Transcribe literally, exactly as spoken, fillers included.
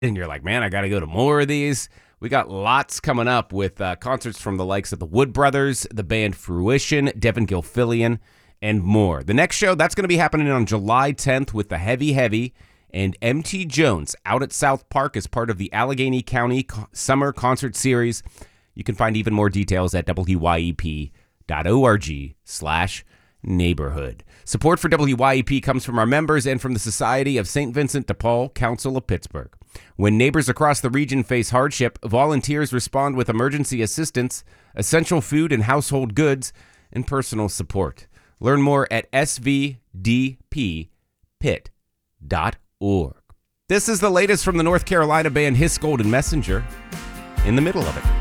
and you're like, man, I got to go to more of these. We got lots coming up with uh, concerts from the likes of the Wood Brothers, the band Fruition, Devin Gilfillian, and more. The next show, that's going to be happening on July tenth with the Heavy Heavy and M T Jones out at South Park as part of the Allegheny County Co- Summer Concert Series. You can find even more details at W Y E P dot org slash neighborhood. Support for W Y E P comes from our members and from the Society of Saint Vincent de Paul, Council of Pittsburgh. When neighbors across the region face hardship, volunteers respond with emergency assistance, essential food and household goods, and personal support. Learn more at s v d p pit dot org. This is the latest from the North Carolina band Hiss Golden Messenger. In the middle of it.